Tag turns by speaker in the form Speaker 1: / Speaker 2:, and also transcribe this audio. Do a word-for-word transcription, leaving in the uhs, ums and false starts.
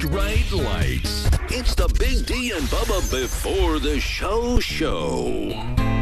Speaker 1: just right lights. It's the Big D and Bubba before the show show.